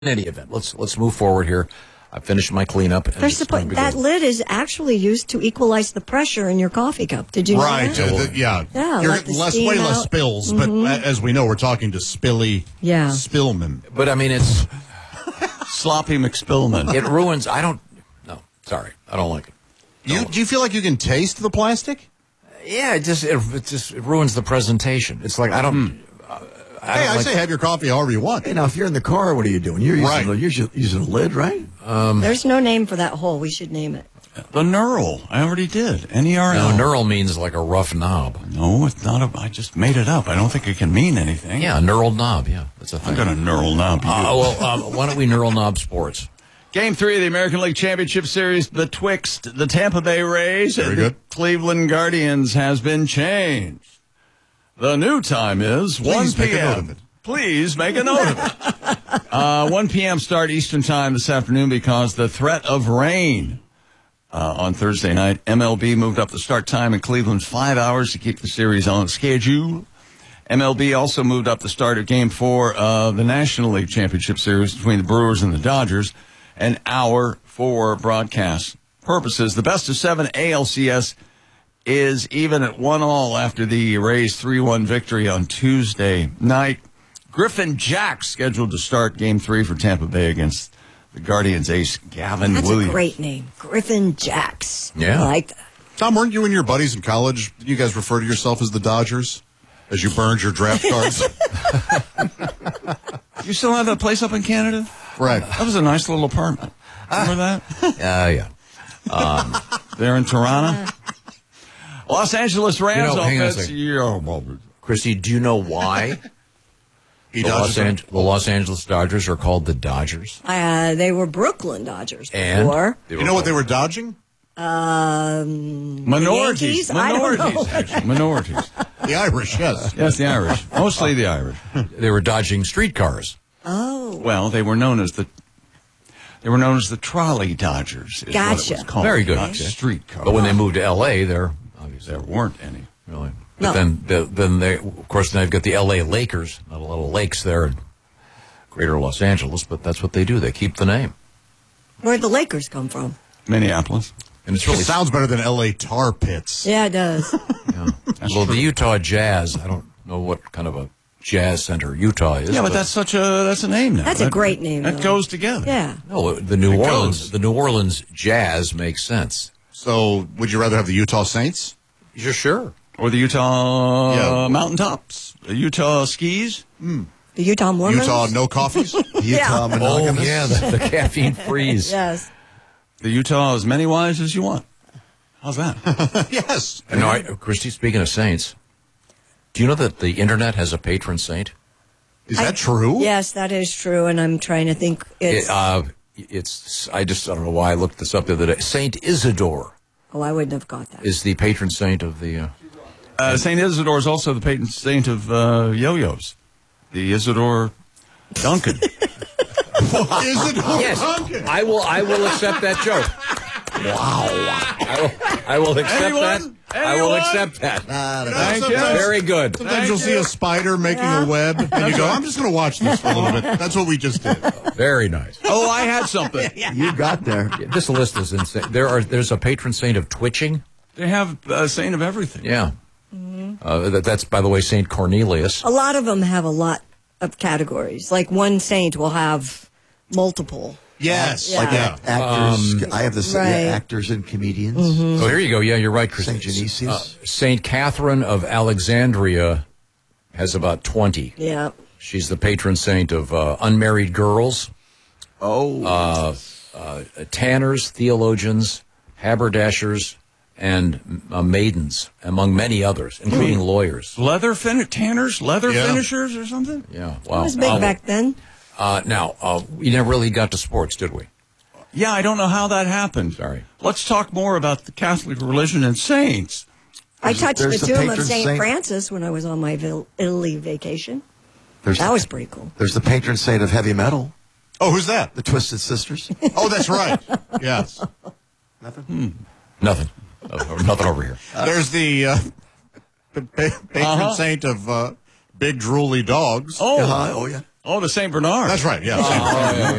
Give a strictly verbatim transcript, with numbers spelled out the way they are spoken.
In any event, let's let's move forward here. I finished my cleanup. And They're suppo- that lid is actually used to equalize the pressure in your coffee cup. Did you know right, that? uh, the, yeah. Yeah, You're let the less, steam way less out. spills, Mhm. but as we know, we're talking to Spilly Yeah. Spillman. But I mean, it's Sloppy McSpillman. it ruins. I don't. No, sorry, I don't like it. You, do you feel like you can taste the plastic? Yeah, it just it, it just it ruins the presentation. It's like I don't. Hmm. Uh, I Hey, don't I like, say have your coffee however you want. Hey, now, if you're in the car, what are you doing? You're using, Right. the, you're using, using a lid, right? There's no name for that hole. We should name it. The knurl. I already did. N E R L. no, knurl means like a rough knob. No, it's not a. I just made it up. I don't think it can mean anything. Yeah, a knurled knob. Yeah, that's a thing. I'm going to knurl knob you. Uh, well, um, why don't we knurl knob sports? Game three of the American League Championship Series, betwixt the Tampa Bay Rays Very and good. the Cleveland Guardians, has been changed. The new time is Please one make a p.m. note of it. Please make a note of it. Uh, one p.m. start Eastern Time this afternoon because the threat of rain uh, on Thursday night. M L B moved up the start time in Cleveland five hours to keep the series on schedule. M L B also moved up the start of Game four of the National League Championship Series between the Brewers and the Dodgers, an hour for broadcast purposes. The best of seven A L C S is even at one all after the Rays three one victory on Tuesday night. Griffin Jack scheduled to start Game three for Tampa Bay against the Guardians ace Gavin That's Williams. a great name. Griffin Jacks. Yeah. I like that. Tom, weren't you and your buddies in college? Did you guys refer to yourself as the Dodgers as you burned your draft cards? You still have that place up in Canada? Right. That was a nice little apartment. Remember that? Uh, yeah. There in Toronto? Los Angeles Rams You know, hang on a offense. second. Yeah, well, Christy, do you know why He the, Los dodges Ange- the Los Angeles Dodgers are called the Dodgers? Uh, they were Brooklyn Dodgers And before. they You know what they called- were dodging? Um, minorities. Yankees? I don't know. Minorities. actually. Minorities. The Irish, yes. Yes, the Irish. Mostly the Irish. They were dodging streetcars. Oh, Well, they were known as the they were known as the trolley Dodgers. Is what it Gotcha. was called. Very good. Not streetcar. But when they moved to L A, there obviously there weren't any. really. But No. then, the, then they, of course, they've got the L A Lakers, not a lot of lakes there in Greater Los Angeles, but that's what they do. They keep the name, where'd the Lakers come from? Minneapolis. and it's It really sounds better than L A tar pits. Yeah, it does. yeah. Well, the Utah Jazz. I don't know what kind of a jazz center Utah is. Yeah, but that's such a that's a name now. That's a That- great name, That though. goes together. Yeah. no. The New It Orleans, goes. the New Orleans Jazz makes sense. So, would you rather have the Utah Saints? You're sure? Or the Utah Yeah. Mountaintops. The Utah Skis. The Utah Mormons? Utah no coffees? Utah Oh monogamous. yeah, the, the caffeine freeze. Yes. The Utah as many wives as you want. How's that? Yes. No, I, Christy. Speaking of saints, do you know that the internet has a patron saint? Is that true? Yes, that is true, and I'm trying to think. It's, It, uh, it's. I just I don't know why I looked this up the other day. Saint Isidore oh, I wouldn't have got that. is the patron saint of the. Uh, Uh, Saint Isidore is also the patron saint of uh, yo-yos. The Isidore Duncan. Isidore yes, Duncan. I will. I will accept that joke. Wow. I will, I will accept Anyone? that. I will Anyone? accept that. Thank you. Sometimes- Very good. Sometimes Thank you'll see you. a spider making a web, and you go, I'm just going to watch this for a little bit. That's what we just did. Very nice. Oh, I had something. You got there. This list is insane. There are. There's a patron saint of twitching. They have a saint of everything. Yeah. Uh, that, that's by the way Saint Cornelius. A lot of them have a lot of categories. Like one saint will have multiple. Yes. Yeah. Like Yeah. act- actors. Um, I have the sa- Right. yeah, actors and comedians. Oh, here you go. Yeah, you're right, Chris. Saint Genesius. Uh, Saint Catherine of Alexandria has about twenty. Yeah. She's the patron saint of uh, unmarried girls, Oh. uh, uh, tanners, theologians, haberdashers, and uh, maidens, among many others, including lawyers. Leather fin- tanners, leather Yeah. finishers, or something. Yeah, It wow. was big Uh, back then. uh, now, uh, we never really got to sports, did we? Yeah, I don't know how that happened. Sorry. Let's talk more about the Catholic religion and saints. I touched the there's the tomb of patron Saint saint. Francis when I was on my Vil- Italy vacation. There's That the, was pretty cool. There's the patron saint of heavy metal, Oh, who's that? the Twisted Sisters. Oh, that's right. Yes. Nothing. Nothing. Uh, nothing over here. There's the uh, pa- pa- patron Uh-huh. saint of uh, big drooly dogs. Oh, Uh-huh. Oh, yeah. Oh, to Saint Bernard. That's right. Yeah. Oh, yeah, yeah.